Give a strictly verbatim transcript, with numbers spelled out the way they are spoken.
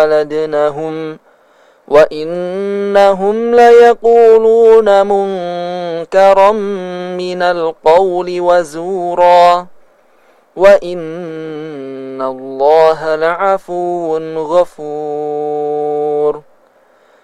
ولدنهم وإنهم ليقولون منكرا من القول وزورا وإن الله لعفو غفور.